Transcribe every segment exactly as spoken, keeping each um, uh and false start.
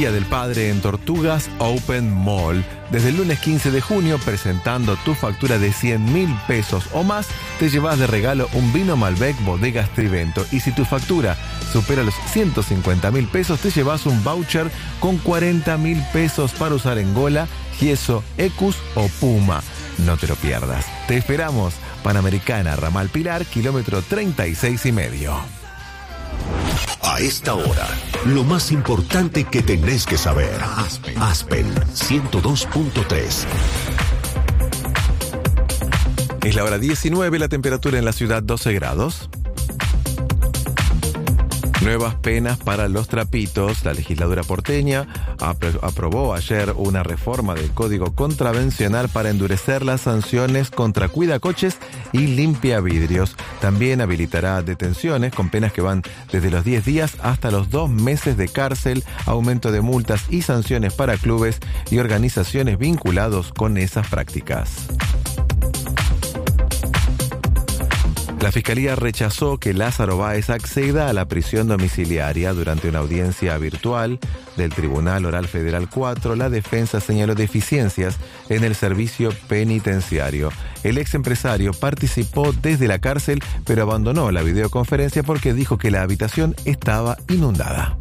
Día del Padre en Tortugas Open Mall. Desde el lunes quince de junio, presentando tu factura de cien mil pesos o más, te llevas de regalo un vino Malbec Bodegas Trivento. Y si tu factura supera los ciento cincuenta mil pesos, te llevas un voucher con cuarenta mil pesos para usar en Gola, Gieso, Ecus o Puma. No te lo pierdas. Te esperamos. Panamericana, Ramal Pilar, kilómetro treinta y seis y medio. A esta hora, lo más importante que tenés que saber. Aspen, Aspen ciento dos punto tres. Es la hora diecinueve, la temperatura en la ciudad doce grados. Nuevas penas para los trapitos. La legislatura porteña apro- aprobó ayer una reforma del Código Contravencional para endurecer las sanciones contra cuidacoches y limpiavidrios. También habilitará detenciones con penas que van desde los diez días hasta los dos meses de cárcel, aumento de multas y sanciones para clubes y organizaciones vinculados con esas prácticas. La Fiscalía rechazó que Lázaro Báez acceda a la prisión domiciliaria. Durante una audiencia virtual del Tribunal Oral Federal cuatro, la defensa señaló deficiencias en el servicio penitenciario. El ex empresario participó desde la cárcel, pero abandonó la videoconferencia porque dijo que la habitación estaba inundada.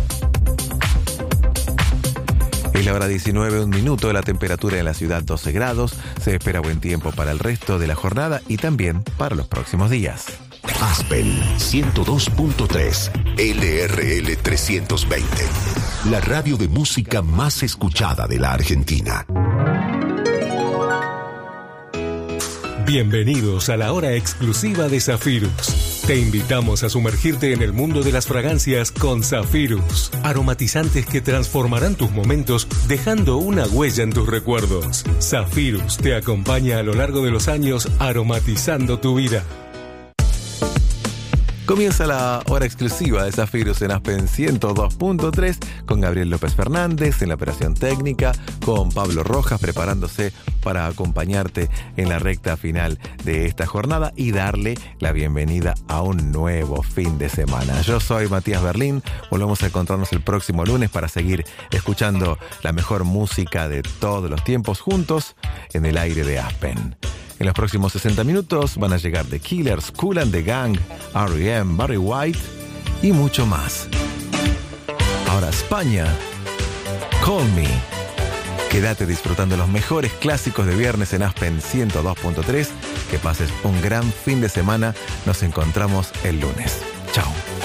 Es la hora diecinueve, un minuto, la temperatura en la ciudad doce grados. Se espera buen tiempo para el resto de la jornada y también para los próximos días. Aspen ciento dos punto tres, L R L trescientos veinte. La radio de música más escuchada de la Argentina. Bienvenidos a la hora exclusiva de Zafirus. Te invitamos a sumergirte en el mundo de las fragancias con Zafirus. Aromatizantes que transformarán tus momentos dejando una huella en tus recuerdos. Zafirus te acompaña a lo largo de los años aromatizando tu vida. Comienza la hora exclusiva de Zafirus en Aspen ciento dos punto tres con Gabriel López Fernández en la operación técnica, con Pablo Rojas preparándose para acompañarte en la recta final de esta jornada y darle la bienvenida a un nuevo fin de semana. Yo soy Matías Berlín, volvemos a encontrarnos el próximo lunes para seguir escuchando la mejor música de todos los tiempos juntos en el aire de Aspen. En los próximos sesenta minutos van a llegar The Killers, Kool and the Gang, R E M, Barry White y mucho más. Ahora España, Call Me. Quédate disfrutando los mejores clásicos de viernes en Aspen ciento dos punto tres. Que pases un gran fin de semana. Nos encontramos el lunes.